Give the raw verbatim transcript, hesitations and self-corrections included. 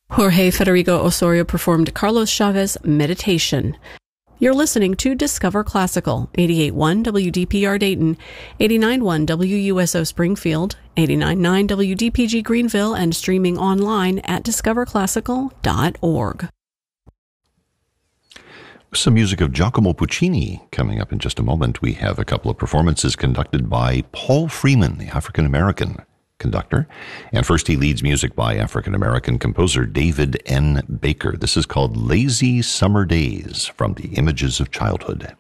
Jorge Federico Osorio performed Carlos Chavez' Meditation. You're listening to Discover Classical, eighty-eight point one W D P R Dayton, eighty-nine point one W U S O Springfield, eighty-nine point nine W D P G Greenville, and streaming online at discover classical dot org. Some music of Giacomo Puccini coming up in just a moment. We have a couple of performances conducted by Paul Freeman, the African-American conductor. And first he leads music by African-American composer David N. Baker. This is called Lazy Summer Days from the Images of Childhood.